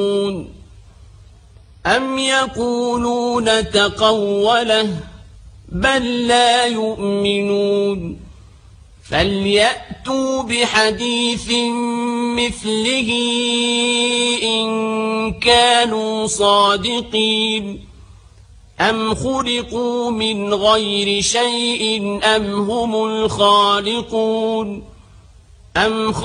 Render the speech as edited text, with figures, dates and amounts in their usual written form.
أم يقولون تقوله بل لا يؤمنون فليأتوا بحديث مثله إن كانوا صادقين أم خلقوا من غير شيء أم هم الخالقون